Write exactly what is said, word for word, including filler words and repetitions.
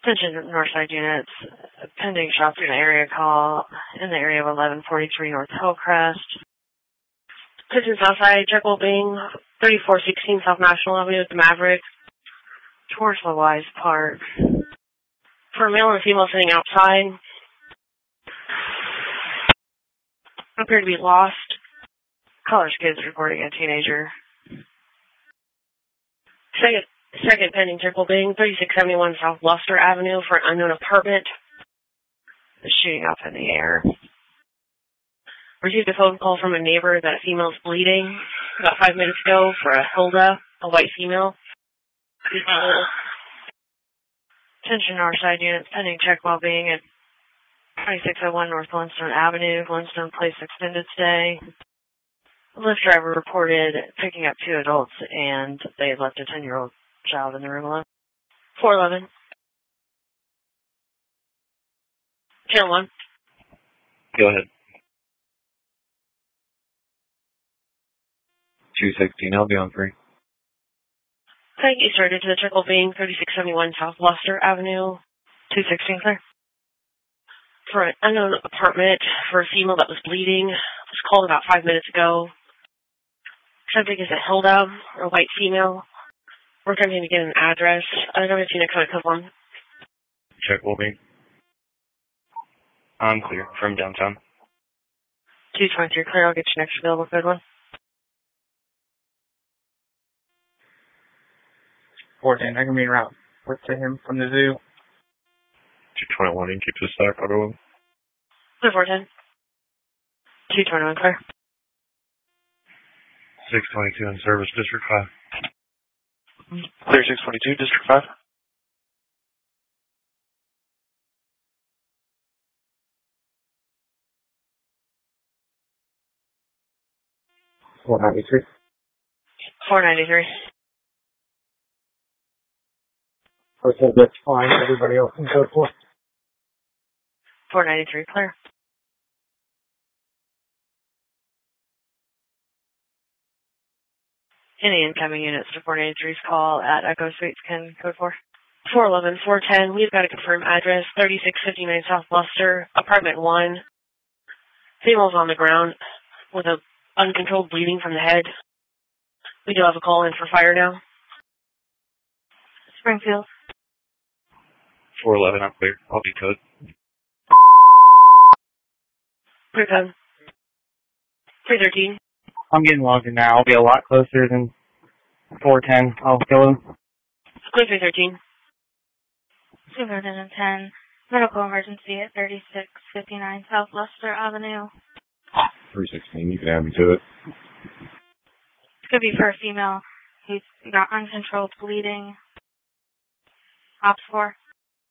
Attention Northside units, pending shots in the area call in the area of eleven forty-three North Hillcrest. Attention Southside, check well being thirty-four sixteen South National Avenue at the Maverick, towards the Wise Park. For a male and a female sitting outside, appear to be lost. College kids reporting a teenager. Second, second pending triple bing, thirty-six seventy-one South Luster Avenue for an unknown apartment. The shooting up in the air. Received a phone call from a neighbor that a female is bleeding about five minutes ago for a Hilda, a white female. Uh, attention Northside units, pending check well-being at twenty-six oh one North Glenstone Avenue, Glenstone Place extended stay. The Lyft driver reported picking up two adults, and they had left a ten-year-old child in the room alone. four eleven. Channel one. Go ahead. two sixteen, I'll be on three. Thank you, started to the trickle being thirty-six seventy-one South Luster Avenue, two sixteen, clear. For an unknown apartment for a female that was bleeding, was called about five minutes ago. Subject is a Hilda, a white female. We're attempting to get an address. I don't know if you next one comes on. Check will be. I'm clear from downtown. two twenty-three, clear. I'll get you next available code one. four ten, I can be en route. What's to him from the zoo? two twenty-one, and keep the stock auto. four ten. two twenty-one, clear. six twenty-two in service, District five. Clear six twenty-two, District five. four ninety-three. four ninety-three. Okay, that's fine. Everybody else can code four. four ninety-three, clear. Any incoming units to four ninety-three's call at Echo Suites can code four. four eleven, four ten, we've got a confirmed address, thirty-six fifty-nine South Luster, apartment one. Female's on the ground with a uncontrolled bleeding from the head. We do have a call in for fire now. Springfield. four eleven, I'm clear. I'll be code. Clear code. three thirteen. I'm getting logged in now. I'll be a lot closer than four ten. I'll kill him. Clear three thirteen. two ten. Medical emergency at thirty-six fifty-nine South Luster Avenue. three sixteen, you can add me to it. It could be for a female who's got uncontrolled bleeding. Ops four.